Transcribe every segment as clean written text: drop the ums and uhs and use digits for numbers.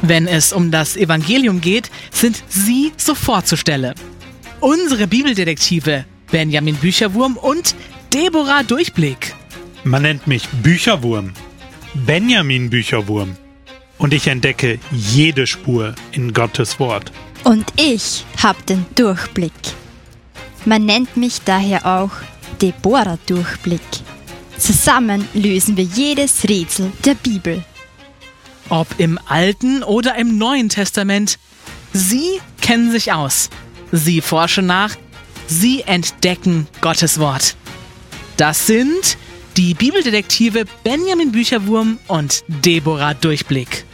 Wenn es um das Evangelium geht, sind sie sofort zur Stelle. Unsere Bibeldetektive Benjamin Bücherwurm und Deborah Durchblick. Man nennt mich Bücherwurm, Benjamin Bücherwurm. Und ich entdecke jede Spur in Gottes Wort. Und ich hab den Durchblick. Man nennt mich daher auch Deborah Durchblick. Zusammen lösen wir jedes Rätsel der Bibel. Ob im Alten oder im Neuen Testament, sie kennen sich aus. Sie forschen nach, sie entdecken Gottes Wort. Das sind die Bibeldetektive Benjamin Bücherwurm und Deborah Durchblick.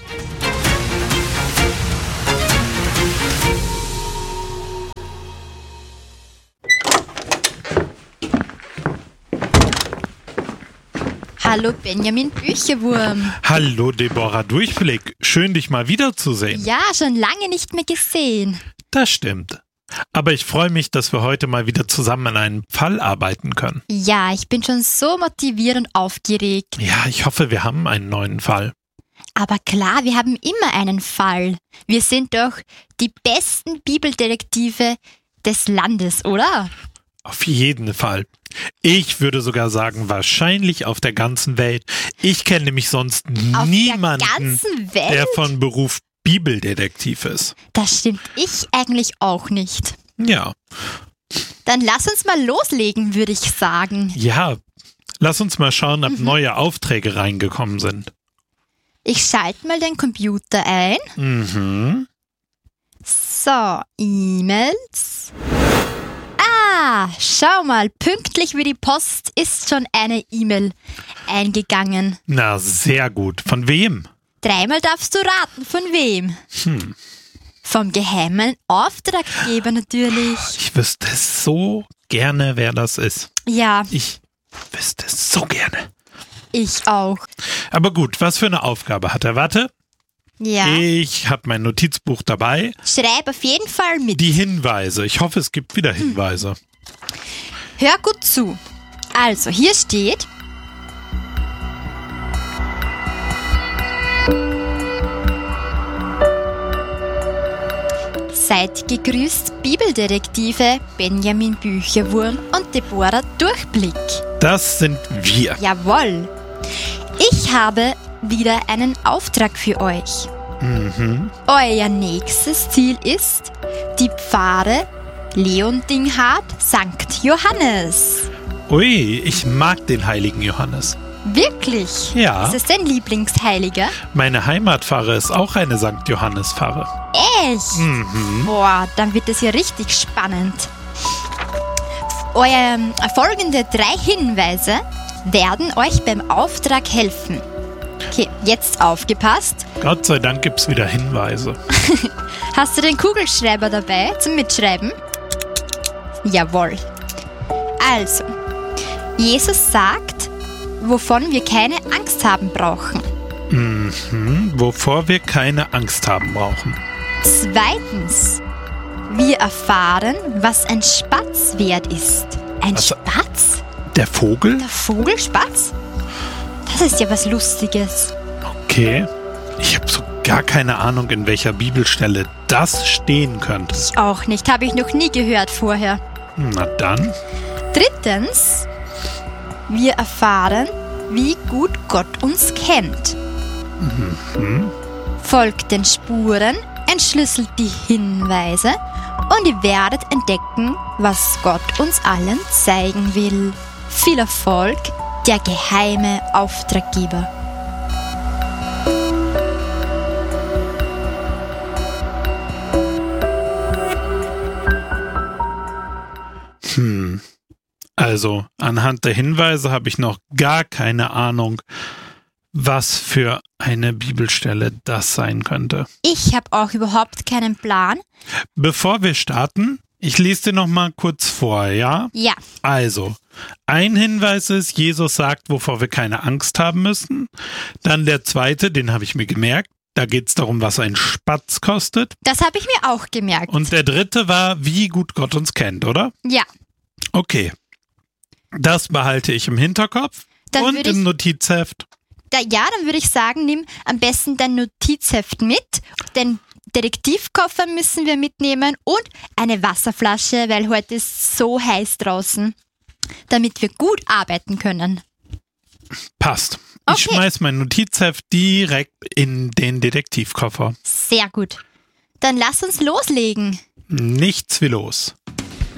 Hallo Benjamin Bücherwurm. Hallo Deborah Durchblick, schön dich mal wiederzusehen. Ja, schon lange nicht mehr gesehen. Das stimmt. Aber ich freue mich, dass wir heute mal wieder zusammen an einem Fall arbeiten können. Ja, ich bin schon so motiviert und aufgeregt. Ja, ich hoffe, wir haben einen neuen Fall. Aber klar, wir haben immer einen Fall. Wir sind doch die besten Bibeldetektive des Landes, oder? Auf jeden Fall. Ich würde sogar sagen, wahrscheinlich auf der ganzen Welt. Ich kenne nämlich sonst niemanden, der von Beruf Bibeldetektiv ist. Das stimmt ich eigentlich auch nicht. Ja. Dann lass uns mal loslegen, würde ich sagen. Ja, lass uns mal schauen, ob neue Aufträge reingekommen sind. Ich schalte mal den Computer ein. So, E-Mails. Schau mal, pünktlich wie die Post ist schon eine E-Mail eingegangen. Na, sehr gut. Von wem? 3-mal darfst du raten, von wem? Vom geheimen Auftraggeber natürlich. Ich wüsste so gerne, wer das ist. Ja. Ich wüsste es so gerne. Ich auch. Aber gut, was für eine Aufgabe hat er? Warte. Ja. Ich habe mein Notizbuch dabei. Schreib auf jeden Fall mit. Die Hinweise. Ich hoffe, es gibt wieder Hinweise. Hör gut zu. Also, hier steht: Seid gegrüßt, Bibeldetektive Benjamin Bücherwurm und Deborah Durchblick. Das sind wir. Jawohl. Ich habe wieder einen Auftrag für euch. Euer nächstes Ziel ist die Pfarre Leondinghardt St. Johannes. Ui, ich mag den heiligen Johannes. Wirklich? Ja. Ist es dein Lieblingsheiliger? Meine Heimatpfarre ist auch eine St. Johannes-Pfarre. Echt? Boah, dann wird es ja richtig spannend. Folgende 3 Hinweise werden euch beim Auftrag helfen. Okay, jetzt aufgepasst. Gott sei Dank gibt's wieder Hinweise. Hast du den Kugelschreiber dabei zum Mitschreiben? Jawohl. Also, Jesus sagt, wovon wir keine Angst haben brauchen. Wovor wir keine Angst haben brauchen. 2. Wir erfahren, was ein Spatz wert ist. Ein Spatz? Der Vogel? Der Vogelspatz? Das ist ja was Lustiges. Okay. Ich habe so gar keine Ahnung, in welcher Bibelstelle das stehen könnte. Ich auch nicht. Habe ich noch nie gehört vorher. Na dann. 3. Wir erfahren, wie gut Gott uns kennt. Folgt den Spuren, entschlüsselt die Hinweise und ihr werdet entdecken, was Gott uns allen zeigen will. Viel Erfolg, der geheime Auftraggeber. Also, anhand der Hinweise habe ich noch gar keine Ahnung, was für eine Bibelstelle das sein könnte. Ich habe auch überhaupt keinen Plan. Bevor wir starten, ich lese dir noch mal kurz vor, ja? Ja. Also, ein Hinweis ist, Jesus sagt, wovor wir keine Angst haben müssen. Dann der zweite, den habe ich mir gemerkt. Da geht es darum, was ein Spatz kostet. Das habe ich mir auch gemerkt. Und der dritte war, wie gut Gott uns kennt, oder? Ja. Okay. Das behalte ich im Hinterkopf Dann und im Notizheft. Ja, dann würde ich sagen, nimm am besten dein Notizheft mit, den Detektivkoffer müssen wir mitnehmen und eine Wasserflasche, weil heute ist so heiß draußen, damit wir gut arbeiten können. Passt. Okay. Ich schmeiß mein Notizheft direkt in den Detektivkoffer. Sehr gut. Dann lass uns loslegen. Nichts wie los.